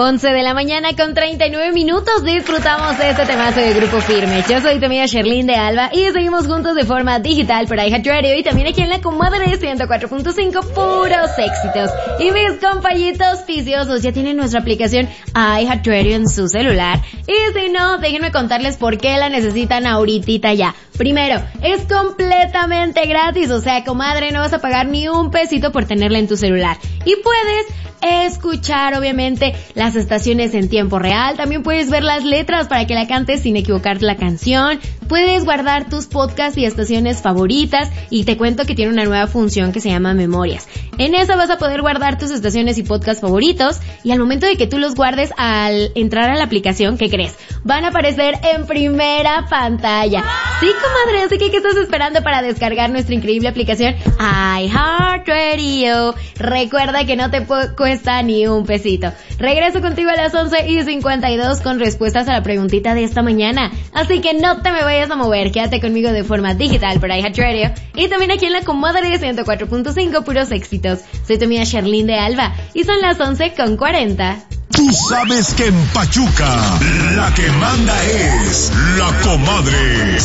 11 de la mañana con 39 minutos. Disfrutamos de este temazo de Grupo Firme. Yo soy tu amiga Sherlyn de Alba y seguimos juntos de forma digital por iHeartRadio y también aquí en la comadre 104.5, puros éxitos. Y mis compañitos viciosos ya tienen nuestra aplicación iHeartRadio en su celular. Y si no, déjenme contarles por qué la necesitan ahorita ya. Primero, es completamente gratis, o sea, comadre, no vas a pagar ni un pesito por tenerla en tu celular. Y puedes escuchar, obviamente, las estaciones en tiempo real. También puedes ver las letras para que la cantes sin equivocarte la canción. Puedes guardar tus podcasts y estaciones favoritas. Y te cuento que tiene una nueva función que se llama Memorias. En esa vas a poder guardar tus estaciones y podcasts favoritos. Y al momento de que tú los guardes, al entrar a la aplicación, ¿qué crees? Van a aparecer en primera pantalla. Sí, comadre, así que ¿qué estás esperando para descargar nuestra increíble aplicación iHeartRadio? Recuerda que no te cuesta ni un pesito. Regreso contigo a las 11:52 con respuestas a la preguntita de esta mañana. Así que no te me vayas a mover, quédate conmigo de forma digital por iHeartRadio y también aquí en la comadre 104.5, puros éxitos. Soy tu amiga Sherlyn de Alba y son las 11:40. Tú sabes que en Pachuca la que manda es la comadre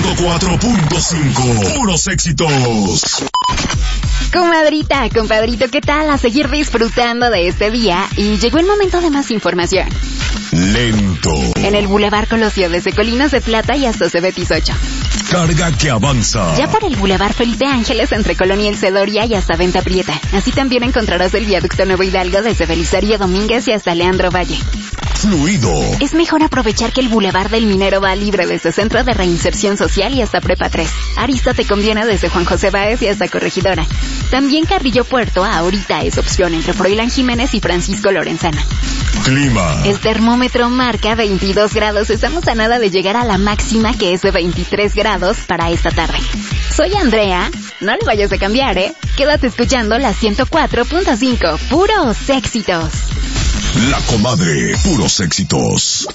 104.5, puros éxitos. Comadrita, compadrito, ¿qué tal? A seguir disfrutando de este día y llegó el momento de más información. Lento. En el Boulevard Colosio desde Colinas de Plata y hasta Cebetis 8. Carga que avanza. Ya por el Boulevard Felipe Ángeles entre Colonia El Cedoria y hasta Venta Prieta. Así también encontrarás el viaducto Nuevo Hidalgo desde Belisario Domínguez y hasta Leandro Valle. Fluido. Es mejor aprovechar que el Boulevard del Minero va libre desde Centro de Reinserción Social y hasta Prepa 3. Arista te conviene desde Juan José Báez y hasta Corregidora. También Carrillo Puerto ahorita es opción entre Froilán Jiménez y Francisco Lorenzana. Clima. El termómetro marca 22 grados. Estamos a nada de llegar a la máxima que es de 23 grados para esta tarde. Soy Andrea. No le vayas a cambiar, ¿eh? Quédate escuchando la 104.5. Puros éxitos. La comadre, puros éxitos.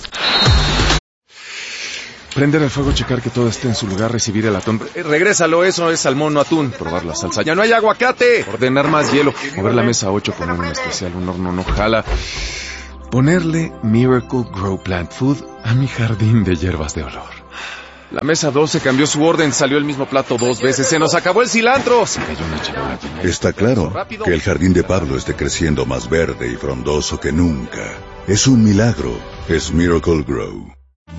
Prender el fuego, checar que todo esté en su lugar, recibir el atún. Regrésalo, eso es salmón, no atún. Probar la salsa. ¡Ya no hay aguacate! Ordenar más hielo. Mover la mesa 8, poner un especial, un horno no jala. Ponerle Miracle Grow Plant Food a mi jardín de hierbas de olor. La mesa 12 cambió su orden, salió el mismo plato 2 veces. ¡Se nos acabó el cilantro! Se cayó una charola. Está claro que el jardín de Pablo esté creciendo más verde y frondoso que nunca. Es un milagro. Es Miracle Grow.